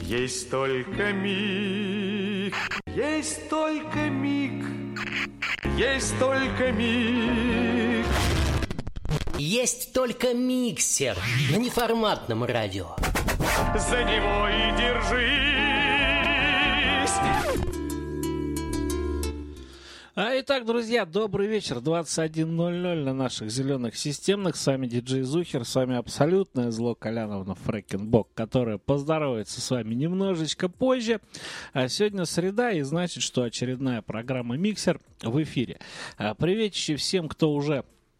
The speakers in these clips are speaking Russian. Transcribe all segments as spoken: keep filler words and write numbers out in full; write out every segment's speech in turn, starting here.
Есть только миг, есть только миг, есть только миг. Есть только миксер на неформатном радио. За него и держись. А итак, друзья, добрый вечер. двадцать один ноль ноль на наших зеленых системных. С вами диджей Зухер, с вами абсолютное зло Коляновна Фрэкенбок, которая поздоровается с вами немножечко позже. А сегодня среда, и значит, что очередная программа «Миксер» в эфире. Приветище всем, кто уже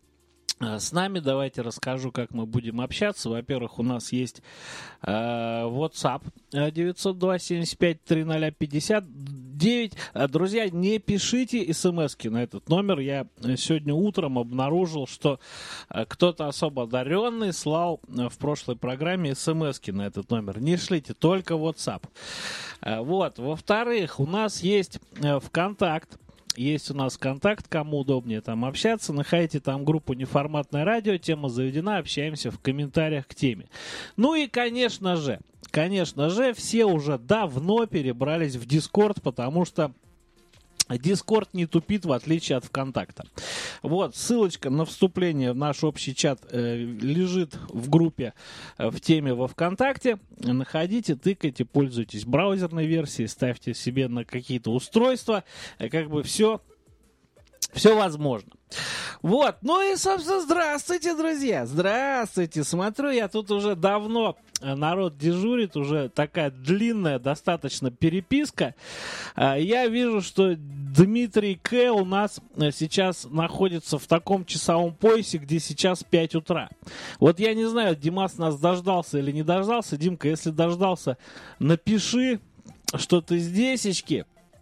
с нами. Давайте расскажу, как мы будем общаться. Во-первых, у нас есть э, WhatsApp девятьсот два семьдесят пять тридцать пятьдесят девять. Друзья, не пишите смски на этот номер. Я сегодня утром обнаружил, что кто-то особо одаренный слал в прошлой программе смски на этот номер. Не шлите, только WhatsApp. Вот. Во-вторых, у нас есть ВКонтакт. Есть у нас контакт, кому удобнее там общаться. Находите там группу «Неформатное радио». Тема заведена, общаемся в комментариях к теме. Ну и, конечно же, конечно же, все уже давно перебрались в Discord, потому что Discord не тупит, в отличие от ВКонтакта. Вот, ссылочка на вступление в наш общий чат э, лежит в группе э, в теме во ВКонтакте. Находите, тыкайте, пользуйтесь браузерной версией, ставьте себе на какие-то устройства. Э, как бы все, все возможно. Вот, ну и, собственно, здравствуйте, друзья, здравствуйте. Смотрю, я тут уже давно, народ дежурит, уже такая длинная достаточно переписка. Я вижу, что Дмитрий К. у нас сейчас находится в таком часовом поясе, где сейчас пять утра. Вот я не знаю, Димас нас дождался или не дождался. Димка, если дождался, напиши, что ты здесечки.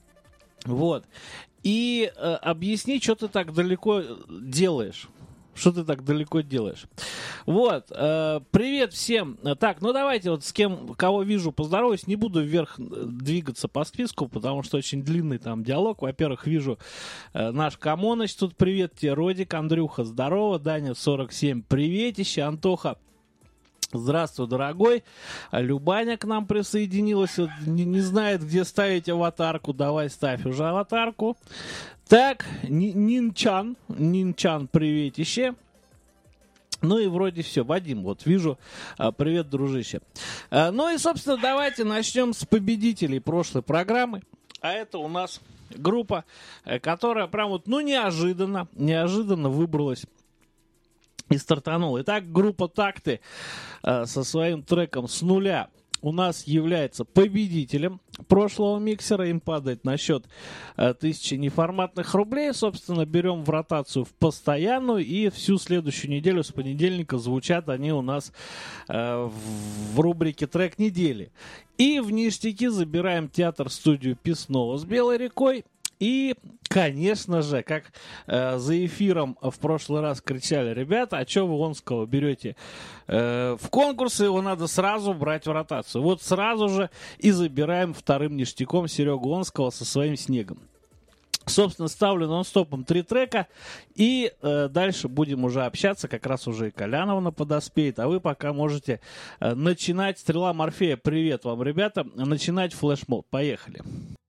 Вот. И э, объясни, что ты так далеко делаешь. Что ты так далеко делаешь. Вот. Э, привет всем. Так, ну давайте вот с кем, кого вижу, поздороваюсь. Не буду вверх двигаться по списку, потому что очень длинный там диалог. Во-первых, вижу э, наш Камоныч. Тут привет тебе, Родик. Андрюха, здорово. Даня, сорок семь, приветище. Антоха, здравствуй, дорогой. Любаня к нам присоединилась. Не, не знает, где ставить аватарку. Давай ставь уже аватарку. Так, Нинчан. Нинчан, приветище. Ну и вроде все. Вадим, вот вижу. Привет, дружище. Ну и, собственно, давайте начнем с победителей прошлой программы. А это у нас группа, которая прям вот, ну, неожиданно, неожиданно выбралась и стартанул. Итак, группа «Такты» э, со своим треком «С нуля» у нас является победителем прошлого миксера. Им падает на счет э, тысячи неформатных рублей. Собственно, берем в ротацию в постоянную. И всю следующую неделю с понедельника звучат они у нас э, в рубрике «Трек недели». И в ништяки забираем театр-студию Песного с Белой рекой. И, конечно же, как э, за эфиром в прошлый раз кричали: ребята, а что вы Онского берете э, в конкурсы, его надо сразу брать в ротацию. Вот сразу же и забираем вторым ништяком Серегу Онского со своим «Снегом». Собственно, ставлю нон-стопом три трека, и э, дальше будем уже общаться, как раз уже и Коляновна подоспеет, а вы пока можете э, начинать. Стрела Морфея, привет вам, ребята, начинать флешмоб. Поехали.